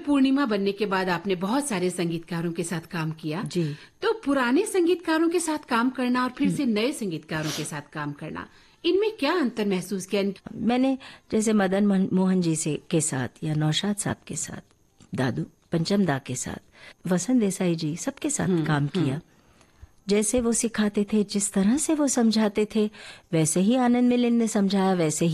पूर्णिमा बनने के बाद आपने बहुत सारे संगीतकारों के साथ काम किया। जी। तो पुराने संगीतकारों के साथ काम करना और फिर से नए संगीतकारों के साथ काम करना, इनमें क्या अंतर महसूस किया? मैंने जैसे मदन मोहन जी से के साथ या नौशाद साहब के साथ, दादू पंचम दा के साथ, वसंत देसाई जी, सबके साथ काम किया। जैसे वो सिखाते थे, जिस तरह से वो समझाते थे, वैसे ही आनंद मिलिंद ने समझाया, वैसे ही